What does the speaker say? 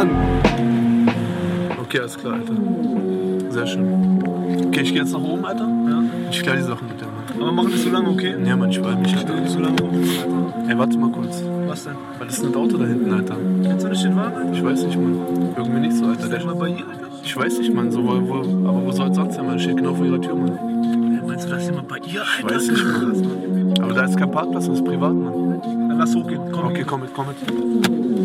Mann! Okay, alles klar, Alter. Sehr schön. Okay, ich geh jetzt nach oben, Alter. Ja. Ich klär die Sachen mit dir, Mann. Aber mach nicht so lange, okay? Ja, Mann, ich weiß nicht, Alter. Nicht so lange rum, Alter. Ey, warte mal kurz. Was denn? Was ist denn das Auto da hinten, Alter? Kennst du nicht den Wagen, Alter? Ich weiß nicht, Mann. Irgendwie nicht so, Alter. Der mal bei ihr, Alter? Ich weiß nicht, Mann. So, aber wo soll es sonst sein, Mann? Steht genau vor ihrer Tür, Mann. Meinst du, das ist jemand bei ihr, Alter? Ich weiß nicht, Mann. Aber da ist kein Parkplatz, das ist privat, Mann. Dann lass hochgehen. Komm, Okay, komm mit.